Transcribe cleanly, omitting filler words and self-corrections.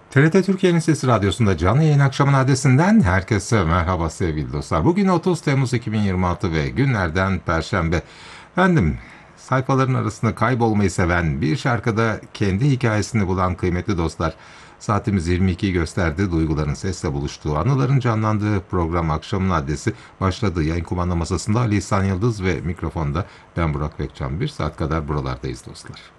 TRT Türkiye'nin Sesi Radyosu'nda canlı yayın akşamın adresinden herkese merhaba sevgili dostlar. Bugün 30 Temmuz 2026 ve günlerden Perşembe. Efendim, sayfaların arasında kaybolmayı seven, bir şarkıda kendi hikayesini bulan kıymetli dostlar. Saatimiz 22'yi gösterdi. Duyguların sesle buluştuğu, anıların canlandığı program akşamın adresi başladı. Yayın kumanda masasında Ali İhsan Yıldız ve mikrofonda ben Burak Bekcan. Bir saat kadar buralardayız dostlar.